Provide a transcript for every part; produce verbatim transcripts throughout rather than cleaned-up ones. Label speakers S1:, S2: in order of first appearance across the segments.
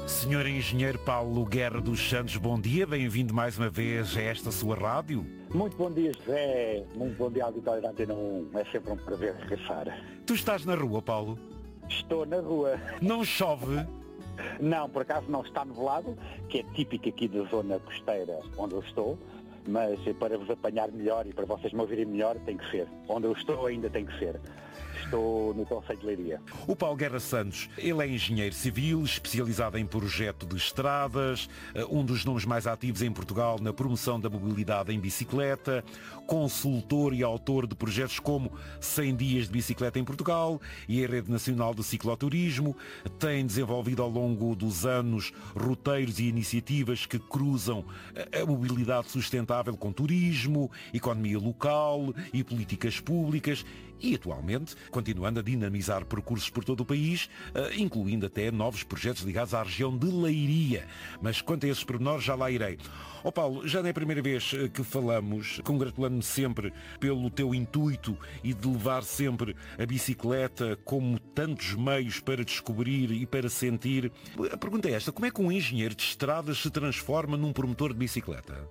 S1: senhor Engenheiro Paulo Guerra dos Santos, bom dia, bem-vindo mais uma vez a esta sua rádio.
S2: Muito bom dia, José. Muito bom dia, auditório da Antena um. É sempre um prazer regressar.
S1: Tu estás na rua, Paulo?
S2: Estou na rua.
S1: Não chove?
S2: Não, por acaso não está nublado, que é típico aqui da zona costeira onde eu estou, mas para vos apanhar melhor e para vocês me ouvirem melhor tem que ser. Onde eu estou ainda tem que ser. Estou no Concelho de Leiria.
S1: O Paulo Guerra Santos, ele é engenheiro civil, especializado em projeto de estradas, um dos nomes mais ativos em Portugal na promoção da mobilidade em bicicleta, consultor e autor de projetos como cem dias de bicicleta em Portugal e a Rede Nacional de Cicloturismo. Tem desenvolvido ao longo dos anos roteiros e iniciativas que cruzam a mobilidade sustentável com turismo, economia local e políticas públicas e, atualmente, continuando a dinamizar percursos por todo o país, incluindo até novos projetos ligados à região de Leiria. Mas quanto a esses pormenores, já lá irei. Ó Paulo, já não é a primeira vez que falamos, congratulando-me sempre pelo teu intuito e de levar sempre a bicicleta como tantos meios para descobrir e para sentir. A pergunta é esta, como é que um engenheiro de estradas se transforma num promotor de bicicleta?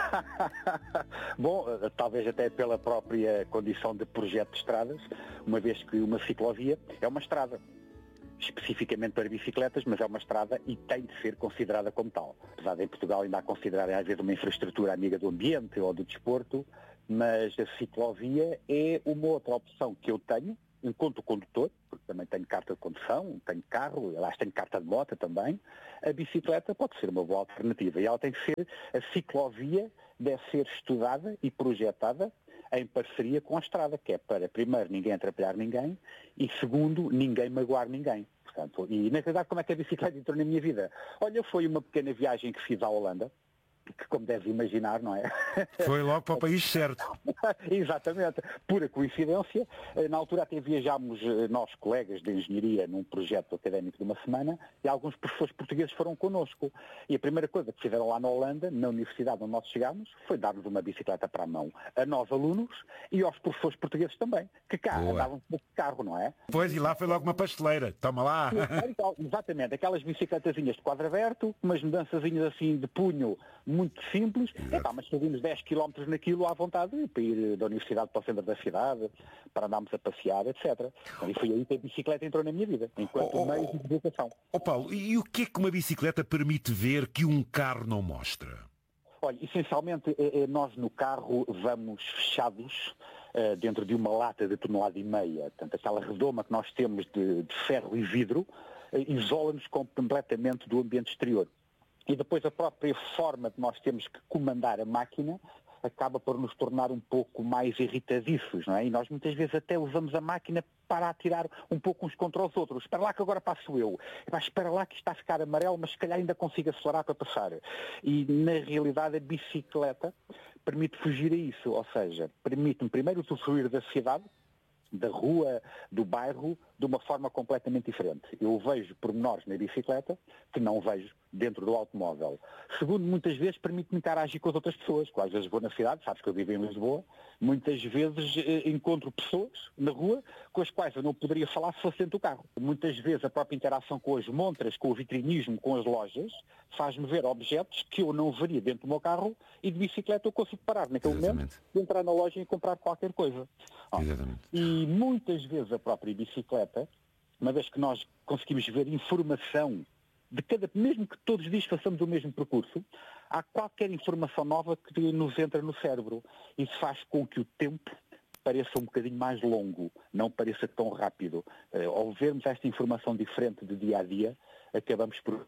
S2: Bom, talvez até pela própria condição de projeto de estradas, uma vez que uma ciclovia é uma estrada, especificamente para bicicletas, mas é uma estrada e tem de ser considerada como tal. Apesar de em Portugal ainda a considerar às vezes uma infraestrutura amiga do ambiente ou do desporto, mas a ciclovia é uma outra opção que eu tenho, enquanto condutor, porque também tenho carta de condução, tenho carro, aliás tenho carta de moto também. A bicicleta pode ser uma boa alternativa e ela tem que ser, a ciclovia deve ser estudada e projetada em parceria com a estrada, que é para, primeiro, ninguém atrapalhar ninguém e, segundo, ninguém magoar ninguém. Portanto, e, na verdade, como é que a bicicleta entrou na minha vida? Olha, foi uma pequena viagem que fiz à Holanda, que, como deves imaginar, não é?
S1: Foi logo para o país certo.
S2: Exatamente. Pura coincidência. Na altura até viajámos, nós colegas de engenharia, num projeto académico de uma semana, e alguns professores portugueses foram connosco. E a primeira coisa que fizeram lá na Holanda, na universidade onde nós chegámos, foi dar-nos uma bicicleta para a mão. A nós alunos e aos professores portugueses também, que cá
S1: Boa.
S2: andavam com carro, não é?
S1: Pois, e lá foi logo uma pasteleira. Toma lá.
S2: Então, exatamente. Aquelas bicicletazinhas de quadro aberto, umas mudançazinhas assim de punho muito simples, epá, mas fazíamos dez quilómetros naquilo à vontade para ir da universidade para o centro da cidade, para andarmos a passear, etcétera. E foi aí que a bicicleta entrou na minha vida, enquanto
S1: Oh, oh,
S2: meio de educação.
S1: Ó oh, Paulo, e o que é que uma bicicleta permite ver que um carro não mostra?
S2: Olha, essencialmente nós no carro vamos fechados uh, dentro de uma lata de tonelada e meia, portanto aquela redoma que nós temos de, de ferro e vidro uh, isola-nos completamente do ambiente exterior. E depois a própria forma de nós temos que comandar a máquina acaba por nos tornar um pouco mais irritadiços, não é? E nós muitas vezes até usamos a máquina para atirar um pouco uns contra os outros. Espera lá que agora passo eu. Epá, espera lá que está a ficar amarelo, mas se calhar ainda consigo acelerar para passar. E na realidade a bicicleta permite fugir a isso, ou seja, permite-me primeiro usufruir da cidade, da rua, do bairro, de uma forma completamente diferente. Eu vejo pormenores na bicicleta que não vejo dentro do automóvel. Segundo, muitas vezes permite-me interagir com as outras pessoas. Às vezes vou na cidade, sabes que eu vivo em Lisboa, muitas vezes eh, encontro pessoas na rua com as quais eu não poderia falar se fosse dentro do carro. Muitas vezes a própria interação com as montras, com o vitrinismo, com as lojas, faz-me ver objetos que eu não veria dentro do meu carro e de bicicleta eu consigo parar naquele
S1: Exatamente.
S2: momento, entrar na loja e comprar qualquer coisa. Oh.
S1: Exatamente.
S2: E muitas vezes a própria bicicleta, uma vez que nós conseguimos ver informação de cada, mesmo que todos os dias façamos o mesmo percurso, há qualquer informação nova que nos entra no cérebro. Isso faz com que o tempo pareça um bocadinho mais longo, não pareça tão rápido. Uh, ao vermos esta informação diferente de dia a dia, acabamos por uh,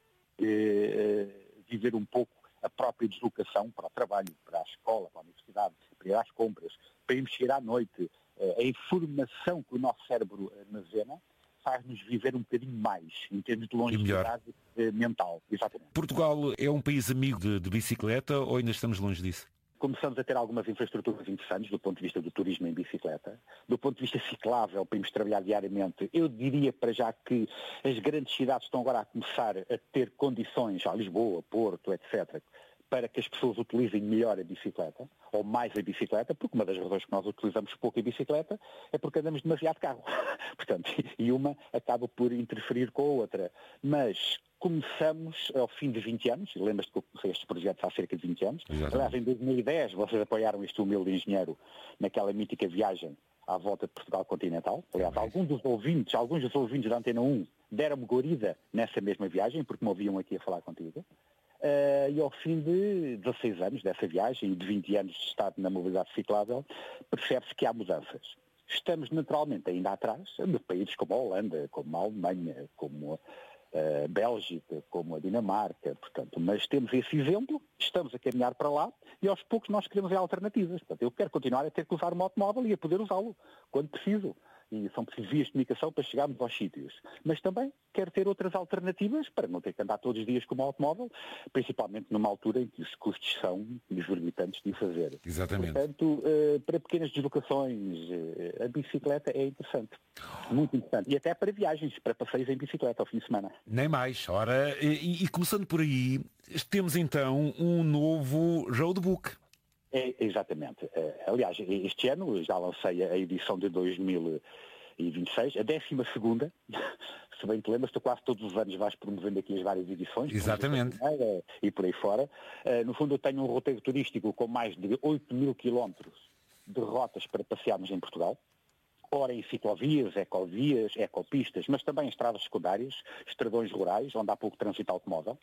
S2: viver um pouco a própria deslocação para o trabalho, para a escola, para a universidade, para ir às compras, para irmos chegar à noite. Uh, a informação que o nosso cérebro armazena faz-nos viver um bocadinho mais, em termos de longevidade mental. Exatamente.
S1: Portugal é um país amigo de, de bicicleta ou ainda estamos longe disso?
S2: Começamos a ter algumas infraestruturas interessantes do ponto de vista do turismo em bicicleta. Do ponto de vista ciclável, para irmos trabalhar diariamente, eu diria para já que as grandes cidades estão agora a começar a ter condições, a Lisboa, Porto, etcétera, para que as pessoas utilizem melhor a bicicleta, ou mais a bicicleta, porque uma das razões que nós utilizamos pouco a bicicleta é porque andamos demasiado de carro. Portanto, e uma acaba por interferir com a outra. Mas começamos ao fim de vinte anos, lembras-te que eu comecei estes projetos há cerca de vinte anos.
S1: Exatamente.
S2: Aliás, em dois mil e dez vocês apoiaram este humilde engenheiro naquela mítica viagem à volta de Portugal continental. Aliás, alguns dos ouvintes, alguns dos ouvintes da Antena um deram-me guarida nessa mesma viagem, porque me ouviam aqui a falar contigo. Uh, e ao fim de dezasseis anos dessa viagem e de vinte anos de estado na mobilidade ciclável, percebe-se que há mudanças. Estamos naturalmente ainda atrás de países como a Holanda, como a Alemanha, como a Bélgica, como a Dinamarca, portanto, mas temos esse exemplo, estamos a caminhar para lá e aos poucos nós queremos ver alternativas. Portanto, eu quero continuar a ter que usar o automóvel e a poder usá-lo quando preciso. E são precisas vias de comunicação para chegarmos aos sítios. Mas também quero ter outras alternativas para não ter que andar todos os dias com o automóvel, principalmente numa altura em que os custos são exorbitantes de fazer.
S1: Exatamente.
S2: Portanto, para pequenas deslocações, a bicicleta é interessante. Muito interessante. E até para viagens, para passeios em bicicleta ao fim de semana.
S1: Nem mais. Ora, e, e começando por aí, temos então um novo roadbook.
S2: É, exatamente. Aliás, este ano já lancei a edição de dois mil e vinte e seis, a décima segunda, se bem te lembras, tu quase todos os anos vais promovendo aqui as várias edições.
S1: Exatamente.
S2: E por aí fora. No fundo eu tenho um roteiro turístico com mais de oito mil quilómetros de rotas para passearmos em Portugal. Ora em ciclovias, ecovias, ecopistas, mas também em estradas secundárias, estradões rurais, onde há pouco trânsito automóvel.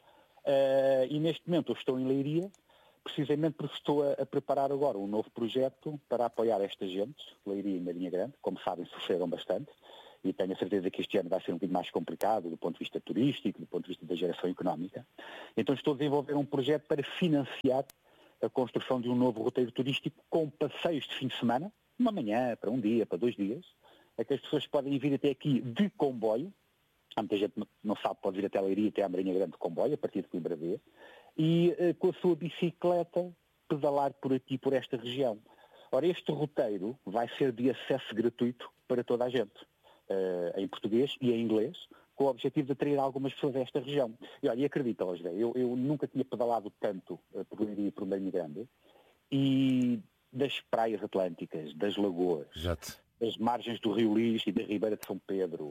S2: E neste momento eu estou em Leiria, precisamente porque estou a, a preparar agora um novo projeto para apoiar esta gente, Leiria e Marinha Grande, como sabem, sofreram bastante, e tenho a certeza que este ano vai ser um bocadinho mais complicado do ponto de vista turístico, do ponto de vista da geração económica. Então estou a desenvolver um projeto para financiar a construção de um novo roteiro turístico com passeios de fim de semana, uma manhã, para um dia, para dois dias, a que as pessoas podem vir até aqui de comboio. Há muita gente que não sabe, pode vir até a Leiria, até a Marinha Grande de comboio, a partir de Coimbra B, e uh, com a sua bicicleta pedalar por aqui, por esta região. Ora, este roteiro vai ser de acesso gratuito para toda a gente, uh, em português e em inglês, com o objetivo de atrair algumas pessoas a esta região. E olha, e acredita, José, eu, eu nunca tinha pedalado tanto uh, por Leiria e por Marinha Grande, e das praias atlânticas, das lagoas,
S1: Exato.
S2: Das margens do Rio Lis e da Ribeira de São Pedro,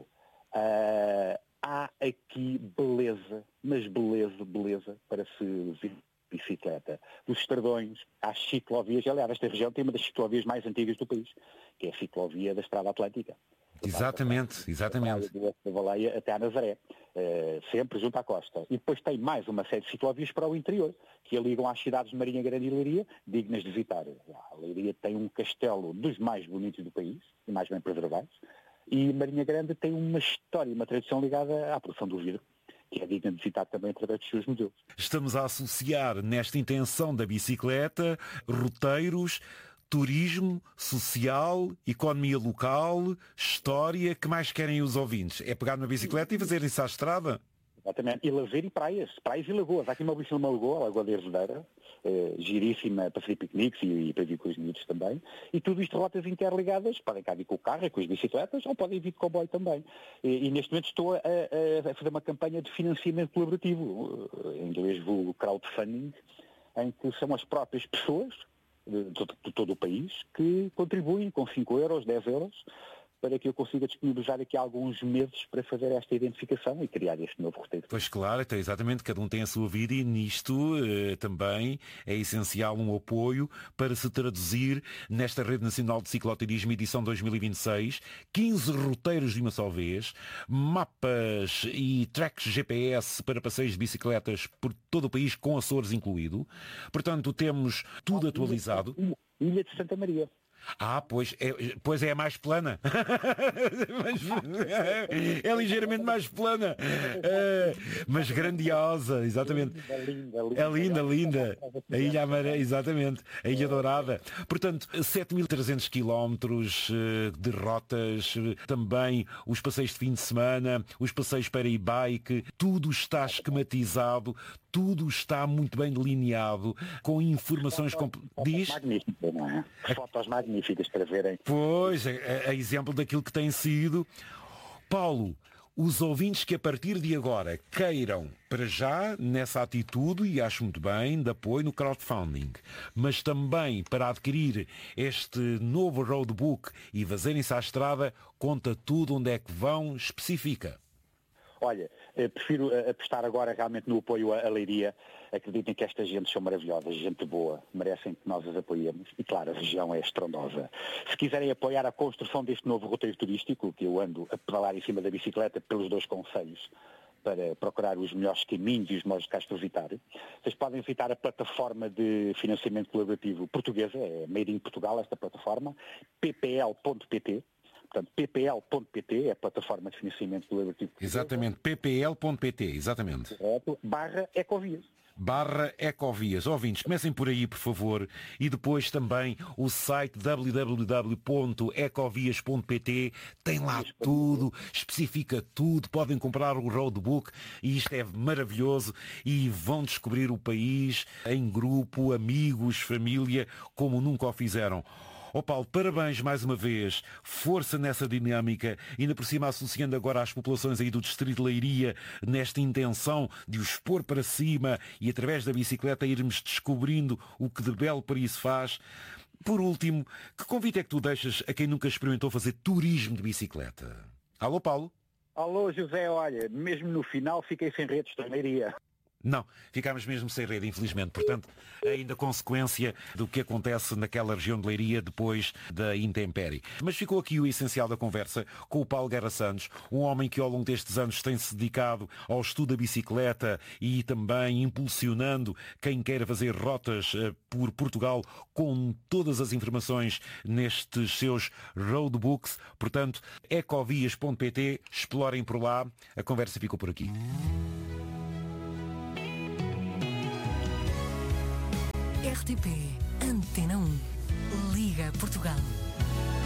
S2: uh, há aqui beleza, mas beleza, beleza para se vir de bicicleta. Dos estradões, às ciclovias, aliás, esta região tem uma das ciclovias mais antigas do país, que é a ciclovia da Estrada Atlântica.
S1: Exatamente, exatamente.
S2: Da Baleia até à Nazaré, uh, sempre junto à costa. E depois tem mais uma série de ciclovias para o interior, que a ligam às cidades de Marinha Grande e Leiria, dignas de visitar. A Leiria tem um castelo dos mais bonitos do país, e mais bem preservados, e Marinha Grande tem uma história e uma tradição ligada à produção do vidro, que é digna de visitar também através dos seus museus.
S1: Estamos a associar nesta intenção da bicicleta roteiros, turismo, social, economia local, história. Que mais querem os ouvintes? É pegar na bicicleta e fazer isso à estrada?
S2: Exatamente. E lazer e praias. Praias e lagoas. Há aqui uma belíssima lagoa, a Lagoa da Hervedeira, eh, giríssima para fazer piqueniques e, e para vir com os miúdos também. E tudo isto rotas interligadas. Podem cá vir com o carro e com as bicicletas ou podem vir de comboio também. E, e neste momento estou a, a, a fazer uma campanha de financiamento colaborativo, em inglês vulgo crowdfunding, em que são as próprias pessoas de, de, de todo o país que contribuem com cinco euros, dez euros, para que eu consiga disponibilizar aqui alguns meses para fazer esta identificação e criar este novo roteiro.
S1: Pois claro, então, exatamente, cada um tem a sua vida e nisto eh, também é essencial um apoio para se traduzir nesta Rede Nacional de Cicloturismo edição dois mil e vinte e seis, quinze roteiros de uma só vez, mapas e tracks G P S para passeios de bicicletas por todo o país, com Açores incluído. Portanto, temos tudo atualizado.
S2: Ilha de Santa Maria.
S1: Ah, pois é, pois é mais plana. É, é ligeiramente mais plana. É, mas grandiosa, exatamente.
S2: É linda, linda.
S1: É linda, linda. A Ilha Amaré, exatamente. A Ilha Dourada. Portanto, sete mil e trezentos quilómetros de rotas, também os passeios de fim de semana, os passeios para e-bike, tudo está esquematizado, tudo está muito bem delineado, com informações... Comp... Diz?
S2: Magníficas, não é? Fotos magníficas para verem.
S1: Pois, é, é exemplo daquilo que tem sido. Paulo, os ouvintes que a partir de agora queiram, para já, nessa atitude, e acho muito bem, de apoio no crowdfunding, mas também para adquirir este novo roadbook e fazerem-se à estrada, conta tudo onde é que vão, especifica.
S2: Olha, Prefiro apostar agora realmente no apoio à Leiria. Acreditem que estas gentes são maravilhosas, gente boa, merecem que nós as apoiemos. E claro, a região é estrondosa. Se quiserem apoiar a construção deste novo roteiro turístico, que eu ando a pedalar em cima da bicicleta pelos dois concelhos, para procurar os melhores caminhos e os melhores locais para visitar, vocês podem visitar a plataforma de financiamento colaborativo portuguesa, é Made in Portugal esta plataforma, p p l ponto p t. Portanto, p p l ponto p t é a plataforma de financiamento colaborativo portuguesa.
S1: Exatamente, p p l ponto p t, exatamente.
S2: Correto, barra Ecovias.
S1: Barra Ecovias. Ouvintes, comecem por aí, por favor, e depois também o site w w w ponto ecovias ponto p t, tem lá tudo, especifica tudo, podem comprar o roadbook e isto é maravilhoso e vão descobrir o país em grupo, amigos, família, como nunca o fizeram. Ó Paulo, parabéns mais uma vez, força nessa dinâmica, ainda por cima associando agora as populações aí do Distrito de Leiria nesta intenção de os pôr para cima e através da bicicleta irmos descobrindo o que de belo para isso faz. Por último, que convite é que tu deixas a quem nunca experimentou fazer turismo de bicicleta? Alô, Paulo?
S2: Alô, José, olha, mesmo no final fiquei sem redes de Leiria.
S1: Não, ficámos mesmo sem rede, infelizmente. Portanto, ainda consequência do que acontece naquela região de Leiria depois da intempérie. Mas ficou aqui o essencial da conversa com o Paulo Guerra Santos, um homem que ao longo destes anos tem-se dedicado ao estudo da bicicleta e também impulsionando quem queira fazer rotas por Portugal com todas as informações nestes seus roadbooks. Portanto, ecovias ponto p t, explorem por lá. A conversa ficou por aqui.
S3: R T P Antena um. Liga Portugal.